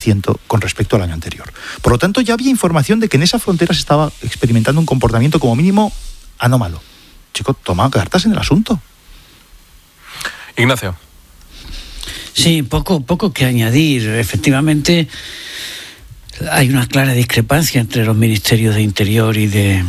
3% con respecto al año anterior. Por lo tanto, ya había información de que en esa frontera se estaba experimentando un comportamiento como mínimo anómalo. Chicos, toma cartas en el asunto. Ignacio. Sí, poco que añadir. Efectivamente, hay una clara discrepancia entre los ministerios de Interior y de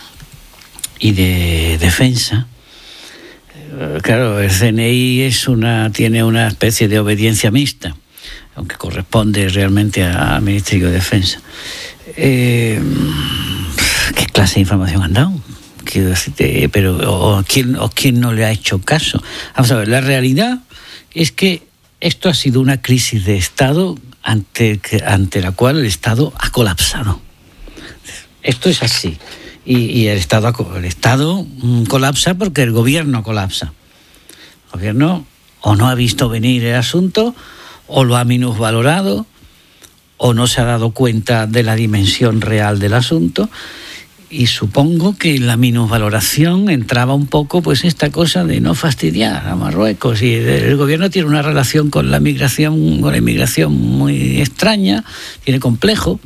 Defensa. Claro, el CNI tiene una especie de obediencia mixta, aunque corresponde realmente al Ministerio de Defensa. ¿Qué clase de información han dado? Quiero decirte, pero ¿quién no le ha hecho caso? Vamos a ver, la realidad es que esto ha sido una crisis de Estado ante la cual el Estado ha colapsado. Esto es así. Y el Estado colapsa porque el gobierno colapsa. El gobierno o no ha visto venir el asunto, o lo ha minusvalorado, o no se ha dado cuenta de la dimensión real del asunto. Y supongo que en la minusvaloración entraba un poco pues esta cosa de no fastidiar a Marruecos. Y el gobierno tiene una relación con la inmigración muy extraña, tiene complejo.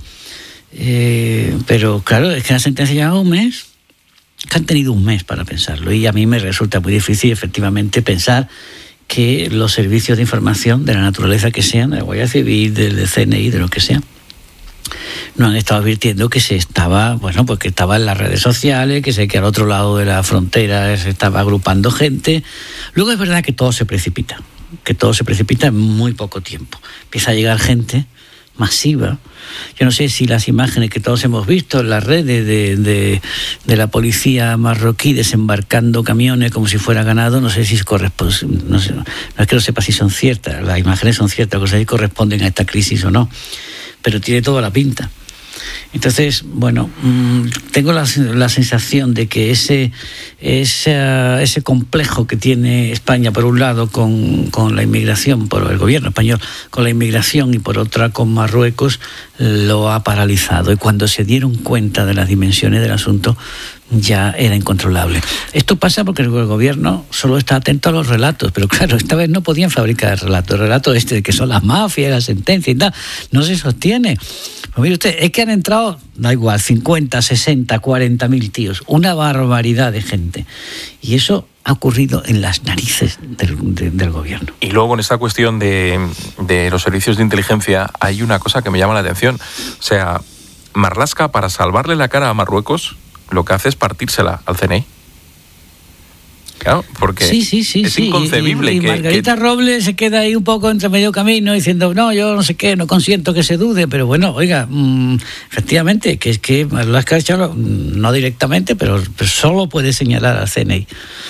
Pero claro, es que la sentencia lleva un mes, que han tenido un mes para pensarlo, y a mí me resulta muy difícil efectivamente pensar que los servicios de información de la naturaleza que sean, de la Guardia Civil, del CNI, de lo que sea, no han estado advirtiendo que se estaba, porque estaba en las redes sociales, que sé que al otro lado de la frontera se estaba agrupando gente. Luego es verdad que todo se precipita en muy poco tiempo. Empieza a llegar gente masiva. Yo no sé si las imágenes que todos hemos visto en las redes de la policía marroquí desembarcando camiones como si fuera ganado, no sé si corresponde, no es que no sepa si son ciertas, las imágenes son ciertas, no sé si corresponden a esta crisis o no, pero tiene toda la pinta. Entonces, tengo la sensación de que ese complejo que tiene España, por un lado, con la inmigración, por el gobierno español, con la inmigración, y por otra con Marruecos, lo ha paralizado. Y cuando se dieron cuenta de las dimensiones del asunto, ya era incontrolable. Esto pasa porque el gobierno solo está atento a los relatos, pero claro, esta vez no podían fabricar el relato de que son las mafias, la sentencia y tal, no se sostiene. Pues mire usted, es que han entrado, da igual, 50, 60, 40.000 tíos, una barbaridad de gente, y eso ha ocurrido en las narices del gobierno. Y luego en esta cuestión de los servicios de inteligencia hay una cosa que me llama la atención. O sea, Marlaska, para salvarle la cara a Marruecos, lo que hace es partírsela al CNI. Claro, porque es inconcebible. Y Margarita Robles se queda ahí un poco entre medio camino diciendo, no, yo no sé qué, no consiento que se dude, pero bueno, oiga, efectivamente, que es que Marlaska no directamente, pero solo puede señalar al CNI.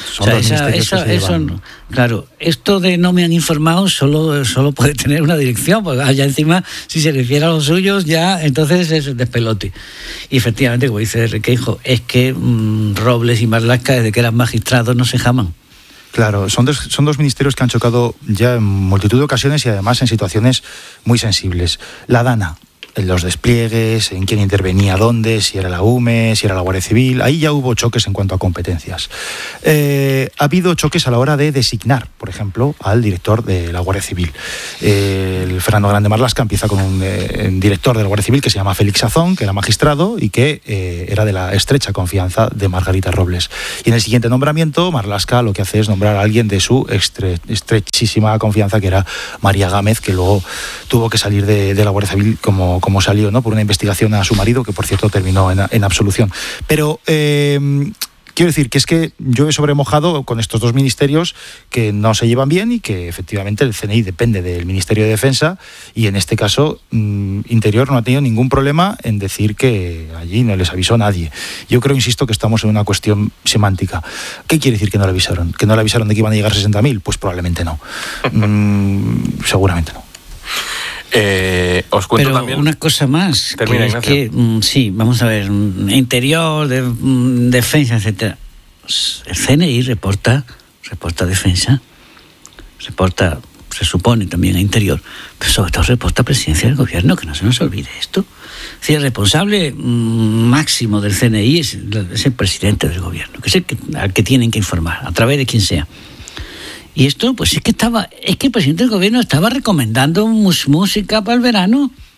Claro, esto de no me han informado solo puede tener una dirección, porque allá encima, si se refiere a los suyos, ya entonces es despelote. Y efectivamente, como dice Requeijo, es que Robles y Marlaska, desde que eran magistrados, no se jaman. Claro, son dos ministerios que han chocado ya en multitud de ocasiones y además en situaciones muy sensibles. La DANA, en los despliegues, en quién intervenía dónde, si era la UME, si era la Guardia Civil, ahí ya hubo choques en cuanto a competencias. Ha habido choques a la hora de designar, por ejemplo, al director de la Guardia Civil. El Fernando Grande Marlaska empieza con un director de la Guardia Civil que se llama Félix Sazón, que era magistrado y que era de la estrecha confianza de Margarita Robles. Y en el siguiente nombramiento, Marlaska lo que hace es nombrar a alguien de su estrechísima confianza, que era María Gámez, que luego tuvo que salir de la Guardia Civil como salió, ¿no?, por una investigación a su marido, que por cierto terminó en absolución. Pero quiero decir que es que yo he sobremojado con estos dos ministerios que no se llevan bien y que efectivamente el CNI depende del Ministerio de Defensa, y en este caso Interior no ha tenido ningún problema en decir que allí no les avisó nadie. Yo creo, insisto, que estamos en una cuestión semántica. ¿Qué quiere decir que no le avisaron? ¿Que no le avisaron de que iban a llegar 60.000? Pues probablemente no. Seguramente no. Os cuento pero también una cosa más. Termina, que es que, sí, vamos a ver, Interior, Defensa, etcétera. El CNI reporta Defensa, reporta, se supone, también a Interior, pero sobre todo reporta Presidencia del Gobierno, que no se nos olvide esto. Es decir, el responsable máximo del CNI es el presidente del Gobierno, que es al que tienen que informar, a través de quien sea. Y esto, pues es que el presidente del gobierno estaba recomendando música para el verano.